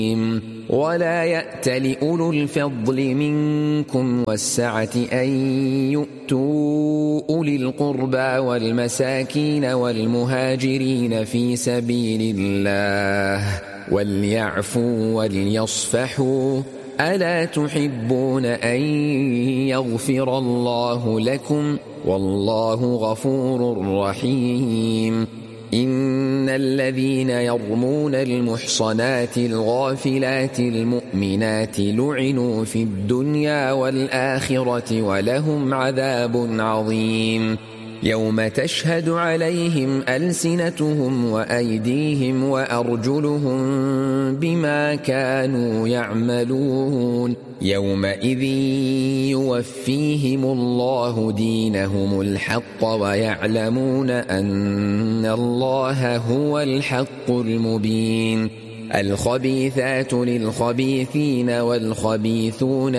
ولا يأتل أولو الفضل منكم والسعة أن يؤتوا أولي القربى والمساكين والمهاجرين في سبيل الله وليعفوا وليصفحوا ألا تحبون أن يغفر الله لكم والله غفور رحيم إن الذين يرمون المحصنات الغافلات المؤمنات لعنوا في الدنيا والآخرة ولهم عذاب عظيم يوم تشهد عليهم ألسنتهم وأيديهم وأرجلهم بما كانوا يعملون يومئذ يوفيهم الله دينهم الحق ويعلمون أن الله هو الحق المبين الخبيثات للخبيثين والخبيثون